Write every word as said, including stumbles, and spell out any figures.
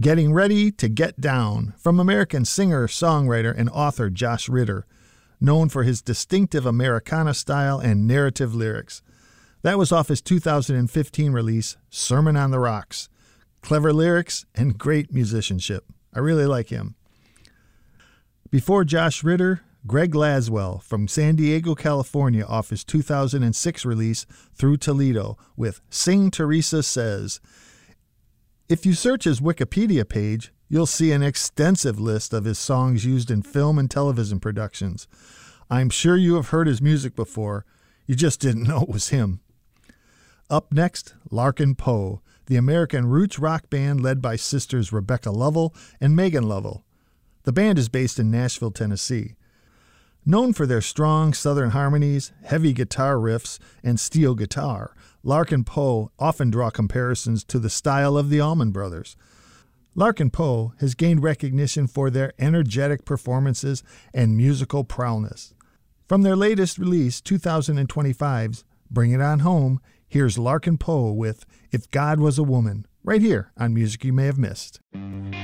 Getting Ready to Get Down from American singer, songwriter, and author Josh Ritter, known for his distinctive Americana style and narrative lyrics. That was off his two thousand fifteen release, Sermon on the Rocks. Clever lyrics and great musicianship. I really like him. Before Josh Ritter, Greg Laswell from San Diego, California, off his two thousand six release, Through Toledo, with Sing Teresa Says. If you search his Wikipedia page, you'll see an extensive list of his songs used in film and television productions. I'm sure you have heard his music before, you just didn't know it was him. Up next, Larkin Poe, the American roots rock band led by sisters Rebecca Lovell and Megan Lovell. The band is based in Nashville, Tennessee. Known for their strong southern harmonies, heavy guitar riffs, and steel guitar, Larkin Poe often draw comparisons to the style of the Allman Brothers. Larkin Poe has gained recognition for their energetic performances and musical prowess. From their latest release, two thousand twenty-five's Bring It On Home, here's Larkin Poe with If God Was a Woman, right here on Music You May Have Missed.